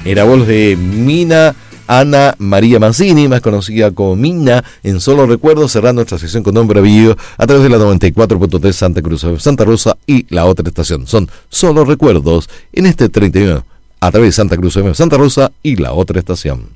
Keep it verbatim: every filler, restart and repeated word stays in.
Era voz de Mina Ana María Mancini, más conocida como Mina, en Solo Recuerdos, cerrando nuestra sección con nombre vivo a través de la noventa y cuatro punto tres Santa Cruz de Santa Rosa y la otra estación. Son Solo Recuerdos en este treinta y uno a través de Santa Cruz de Santa Rosa y la otra estación.